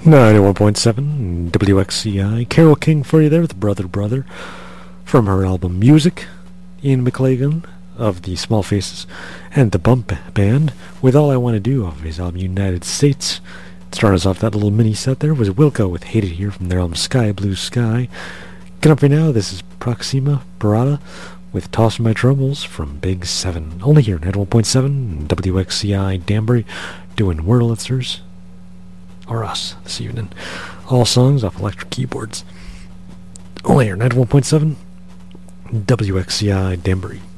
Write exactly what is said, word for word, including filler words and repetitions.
ninety-one point seven W X C I. Carole King for you there with Brother Brother from her album Music. Ian McLagan of the Small Faces and the Bump Band with All I Want to Do off his album United States. Starting us off that little mini set there was Wilco with Hate It Here from their album Sky Blue Sky. Coming up right now, this is Proxima Parada with Tossing My Troubles from Big Seven. Only here, ninety-one point seven W X C I Danbury, doing Wurlitzers, or us, this evening. All songs off electric keyboards. Only here, ninety-one point seven W X C I Danbury.